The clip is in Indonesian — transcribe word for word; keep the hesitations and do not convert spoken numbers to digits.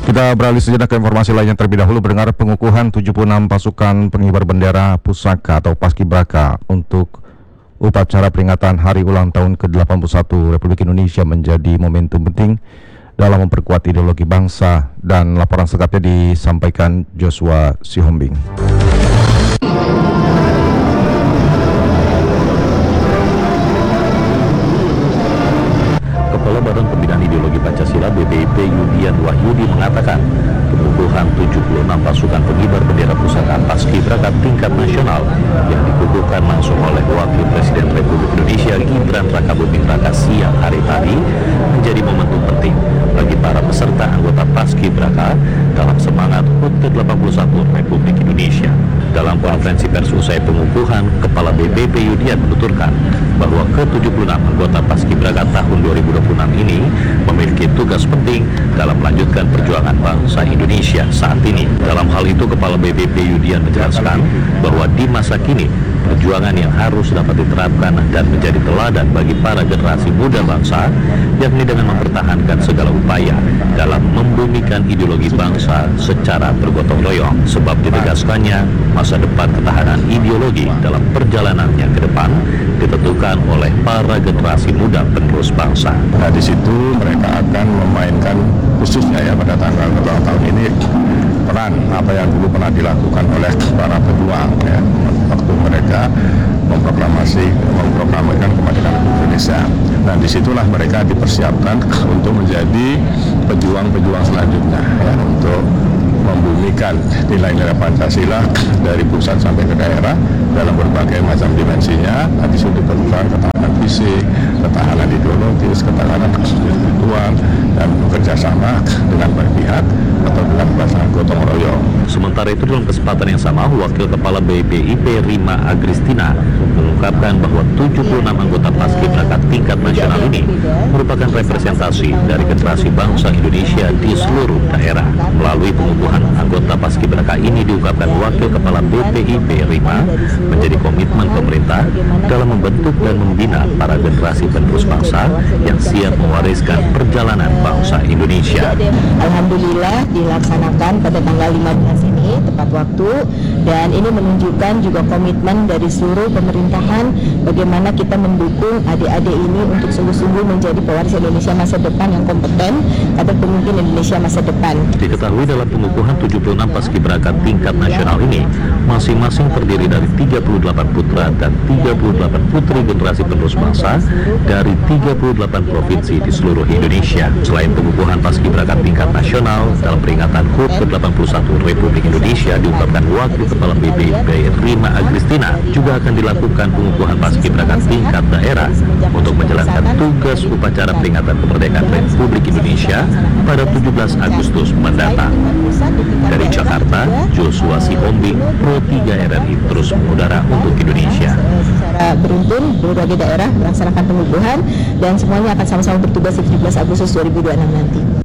Kita beralih sejenak ke informasi lainnya terlebih dahulu. Mendengar pengukuhan tujuh puluh enam pasukan pengibar bendera pusaka atau paskibraka untuk upacara peringatan hari ulang tahun ke delapan puluh satu Republik Indonesia menjadi momentum penting dalam memperkuat ideologi bangsa, dan laporan selengkapnya disampaikan Joshua Sihombing. Kepala Badan Pembinaan Ideologi Pancasila B P I P Yudian Wahyudi mengatakan pengukuhan tujuh puluh enam pasukan pengibar bendera pusaka paskibraka tingkat nasional yang dikukuhkan langsung oleh Wakil Presiden Republik Indonesia Gibran Rakabuming Raka siang hari tadi menjadi momentum penting bagi para peserta anggota paskibraka dalam semangat H U T ke delapan puluh satu Republik Indonesia. Dalam konferensi pers usai pengukuhan, Kepala B P I P Yudian menuturkan bahwa ke tujuh puluh enam anggota paskibraka tahun dua ribu dua puluh enam ini memiliki tugas penting dalam melanjutkan perjuangan bangsa Indonesia saat ini. Dalam hal itu, Kepala B P I P Yudian menjelaskan bahwa di masa kini perjuangan yang harus dapat diterapkan dan menjadi teladan bagi para generasi muda bangsa, yakni dengan mempertahankan segala upaya dalam membumikan ideologi bangsa secara bergotong royong. Sebab ditegaskannya, masa depan ketahanan ideologi dalam perjalanannya ke depan ditentukan oleh para generasi muda penerus bangsa. Nah, di situ mereka akan memainkan khususnya ya pada tanggal ulang tahun ini peran apa yang dulu pernah dilakukan oleh para pejuang ya, waktu mereka memproklamasi memproklamirkan kemerdekaan Republik Indonesia. Nah, disitulah mereka dipersiapkan untuk menjadi pejuang-pejuang selanjutnya ya, untuk membumikan nilai-nilai Pancasila dari pusat sampai ke daerah dalam berbagai macam dimensinya. Nah, di situ diperlukan ketahanan fisik, ketahanan ideologis, ketahanan spiritual, dan bekerjasama dengan berpihak atau dengan pasangan gotong royong. Sementara itu, dalam kesempatan yang sama, Wakil Kepala B P I P Rima Agristina mengungkapkan bahwa tujuh puluh enam anggota paskibraka tingkat nasional ini merupakan representasi dari generasi bangsa Indonesia di seluruh daerah. Melalui pengukuhan anggota paskibraka ini, diungkapkan Wakil Kepala B P I P Rima menjadi komitmen pemerintah dalam membentuk dan membina para generasi penerus bangsa yang siap mewariskan perjalanan bangsa Indonesia. Alhamdulillah dilaksanakan pada tanggal lima belas ini tepat waktu, dan ini menunjukkan juga komitmen dari seluruh pemerintahan bagaimana kita mendukung adik-adik ini untuk sungguh-sungguh menjadi pewaris Indonesia masa depan yang kompeten atau pemimpin Indonesia masa depan. Diketahui dalam pengukuhan tujuh puluh enam paskibraka tingkat nasional ini masing-masing terdiri dari tiga puluh delapan putra dan tiga puluh delapan putri generasi penerus bangsa dari tiga puluh delapan provinsi di seluruh Indonesia. Selain pengukuhan paskibraka tingkat nasional, dalam peringatan H U T ke delapan puluh satu Republik Indonesia, diungkapkan Wakil Kepala B P I P Rima Agristina, juga akan dilakukan pengukuhan paskibraka tingkat daerah untuk menjalankan tugas upacara peringatan kemerdekaan Republik Indonesia pada tujuh belas Agustus mendatang. Dari Jakarta, Joshua Sihombing, Pro tiga R R I terus mengudara untuk Indonesia. Secara beruntun, berbagai daerah melaksanakan pengukuhan dan semuanya akan sama-sama bertugas di tujuh belas Agustus dua ribu dua puluh enam nanti.